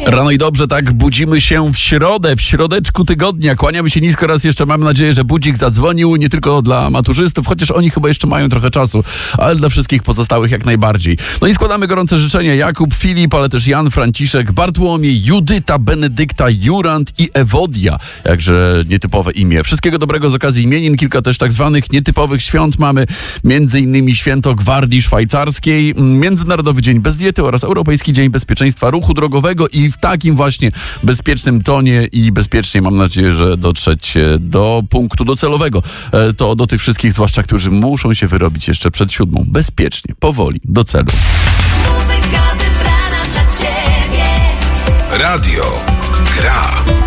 Rano i dobrze, tak, budzimy się w środę, w środeczku tygodnia. Kłaniamy się nisko raz jeszcze, mamy nadzieję, że budzik zadzwonił nie tylko dla maturzystów, chociaż oni chyba jeszcze mają trochę czasu, ale dla wszystkich pozostałych jak najbardziej. No i składamy gorące życzenia Jakub, Filip, ale też Jan, Franciszek, Bartłomiej, Judyta, Benedykta, Jurand i Ewodia. Jakże nietypowe imię. Wszystkiego dobrego z okazji imienin, kilka też tak zwanych nietypowych świąt mamy, między innymi Święto Gwardii Szwajcarskiej, Międzynarodowy Dzień Bez Diety oraz Europejski Dzień Bezpieczeństwa Ruchu Drogowego i w takim właśnie bezpiecznym tonie i bezpiecznie, mam nadzieję, że dotrzeć do punktu docelowego. To do tych wszystkich, zwłaszcza którzy muszą się wyrobić jeszcze przed 7. Bezpiecznie, powoli, do celu. Muzyka wybrana dla Ciebie. Radio gra.